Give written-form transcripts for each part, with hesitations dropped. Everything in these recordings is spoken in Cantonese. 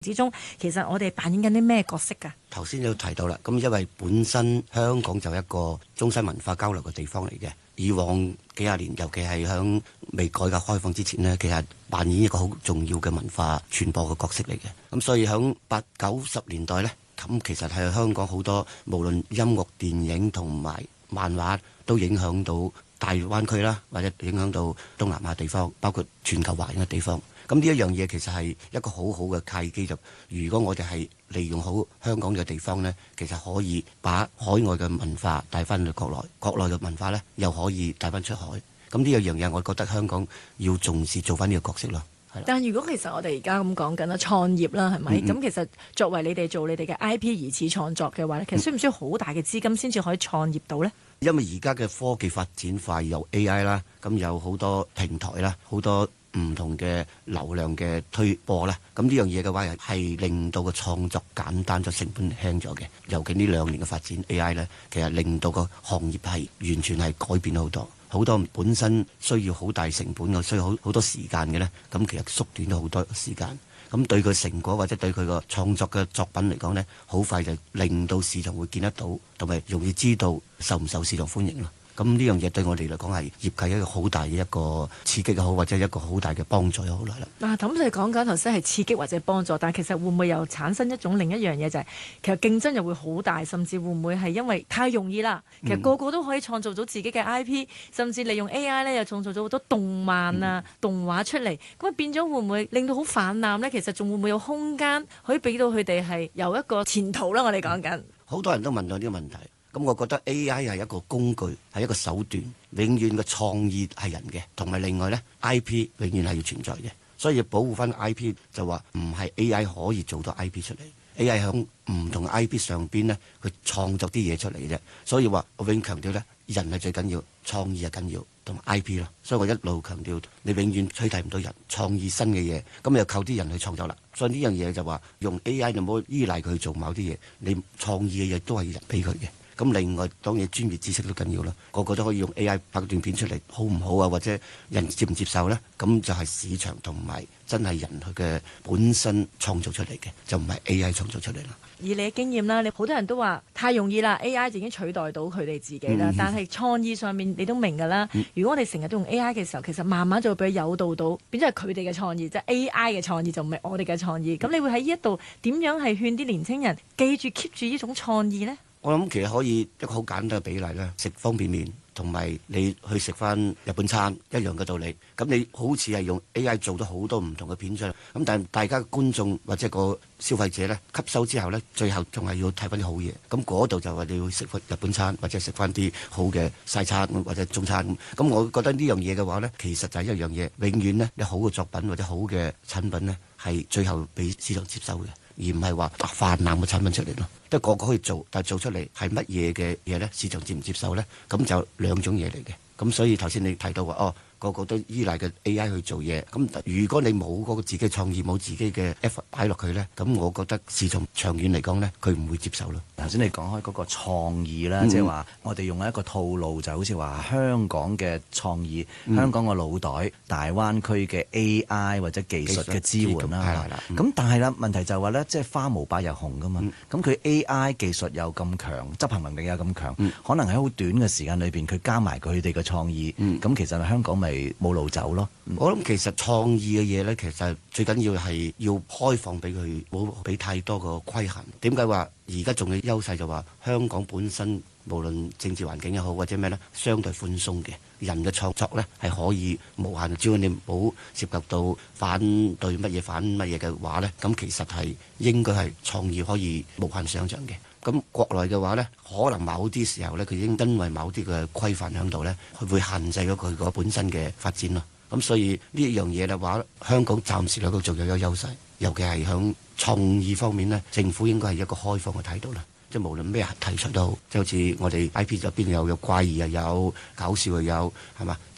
之中，其實我哋扮演緊啲咩角色㗎？ 頭先有提到啦，咁因為本身香港就係一個中西文化交流嘅地方嚟嘅，以往幾廿年，尤其係響未改革開放之前呢，其實扮演一個好重要嘅文化傳播嘅角色嚟嘅。咁所以響80、90年代呢，咁其實係香港好多無論音樂、電影同埋漫畫都影響到大灣區啦，或者影響到東南亞地方，包括全球華人嘅地方。咁呢一樣嘢其實係一個好好嘅契機，就如果我哋係利用好香港嘅地方呢，其實可以把海外嘅文化帶翻去國內，國內嘅文化呢又可以帶翻出海。咁呢一樣嘢，我覺得香港要重視做翻呢個角色咯。 但係如果其實我哋而家咁講緊啦，創業啦，係咪？咁其實作為你哋做你哋嘅 IP 疑似創作嘅話咧，其實需唔需要好大嘅資金先至可以創業到呢？ 因為而家嘅科技發展快，有 AI 啦，咁有好多平台啦，好多唔同嘅流量嘅推播啦，咁呢樣嘢嘅話係令到個創作簡單咗，成本輕咗嘅。尤其呢2年嘅發展 AI 呢，其實令到個行業係完全係改變好多。好多本身需要好大成本嘅，需要好多時間嘅呢，咁其實縮短咗好多時間。咁對佢成果或者對佢個創作嘅作品嚟講呢，好快就令到市場會見得到，同埋容易知道受唔受市場歡迎咯。咁呢樣嘢對我哋嚟講係業界一個好大嘅一個刺激又好，或者一個好大嘅幫助又好啦。 嗱，咁你講緊頭先係刺激或者幫助，但係其實會唔會又產生一種另一樣嘢，就係其實競爭又會好大，甚至會唔會係因為太容易啦？其實個個都可以創造到自己嘅 IP，甚至利用 AI 咧又創造咗好多動漫啊、動畫出嚟，咁啊變咗會唔會令到好泛濫呢？其實仲會唔會有空間可以俾到佢哋係有一個前途啦？我哋講緊好多人都問到呢個問題。咁我覺得 AI 係一個工具，係一個手段，永遠嘅創意係人嘅，同埋另外呢 IP 永遠係要存在嘅，所以要保護翻 IP 就話唔係 AI 可以做到 IP 出嚟 ，AI 響唔同 IP 上邊呢，去創作啲嘢出嚟啫。所以話我永遠強調呢，人係最緊要，創意係緊要，同埋 IP 咯。所以我一路強調，你永遠取替唔到人創意新嘅嘢，咁又靠啲人去創作啦。所以呢樣嘢就話用 AI 就唔好依賴佢做某啲嘢，你創意嘅嘢都係人俾佢嘅。咁另外當然專業知識都緊要啦，個個都可以用 AI 拍段片出嚟，好唔好啊？或者人接唔接受呢？咁就係市場同埋真係人佢嘅本身創造出嚟嘅，就唔係 AI 創造出嚟啦。 以你嘅經驗啦，你好多人都話太容易啦 ，AI 已經取代到佢哋自己啦。但係創意上面你都明㗎啦。如果我哋成日都用 AI 嘅時候，其實慢慢就會俾佢誘導到，變咗係佢哋嘅創意，即係 AI 嘅創意，就唔係我哋嘅創意。咁你會喺呢一度點樣係勸啲年青人記住 keep 住呢種創意呢？ 我諗其實可以一個好簡單嘅比例啦，食方便麵同埋你去食翻日本餐一樣嘅道理。咁你好似係用 AI 做咗好多唔同嘅片出嚟，咁但係大家觀眾或者個消費者呢，吸收之後呢，最後仲係要睇翻啲好嘢。咁嗰度就話你要食翻日本餐，或者食翻啲好嘅西餐或者中餐。咁我覺得呢樣嘢嘅話呢，其實就係一樣嘢，永遠呢，有好嘅作品或者好嘅產品呢，係最後俾市場接收嘅。而唔係話泛濫嘅產品出嚟咯，即係個個可以做，但係做出嚟係乜嘢嘅嘢呢？市場接唔接受呢？咁就兩種嘢嚟嘅。咁所以頭先你提到話，哦，個個都依賴嘅 AI 去做嘢。咁如果你冇嗰個自己創意，冇自己嘅 effort 擺落去呢，咁我覺得市場長遠嚟講呢，佢唔會接受咯。 頭先你講開嗰個創意啦，即係話我哋用一個套路，就好似話香港嘅創意、香港個腦袋、大灣區嘅 AI 或者技術嘅支援啦。咁但係啦，問題就係話呢，即係花無百日紅噶嘛。咁佢 AI 技術又咁強，執行能力又咁強，可能喺好短嘅時間裏邊，佢加埋佢哋嘅創意，咁其實香港咪冇路走咯。 我諗其實創意嘅嘢呢，其實最緊要係要開放俾佢，冇俾太多個規限。點解話而家仲有優勢就話香港本身無論政治環境又好或者咩呢，相對寬鬆嘅，人嘅創作呢係可以無限，只要你冇涉及到反對乜嘢反乜嘢嘅話呢，咁其實係應該係創意可以無限想像嘅。咁國內嘅話呢，可能某啲時候呢，佢已經因為某啲嘅規範喺度呢，佢會限制咗佢個本身嘅發展咯。咁所以呢一樣嘢嘅話，香港暫時嚟講仲有優勢，尤其係響創意方面呢，政府應該係一個開放嘅態度啦。即係無論咩題材都好，即係好似我哋 IP 入邊有怪異又有搞笑又有，係嘛？即係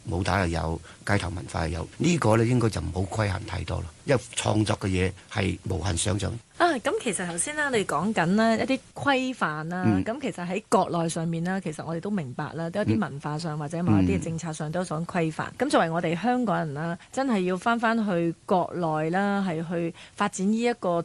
武打又有，街頭文化又有，呢個呢應該就唔好規限太多咯，因為創作嘅嘢係無限想像。 咁其實頭先啦，你講緊呢一啲規範啦，咁其實喺國內上面啦，其實我哋都明白啦，都有啲文化上或者某一啲嘅政策上都有所規範。咁作為我哋香港人啦，真係要翻去國內啦，係去發展呢一個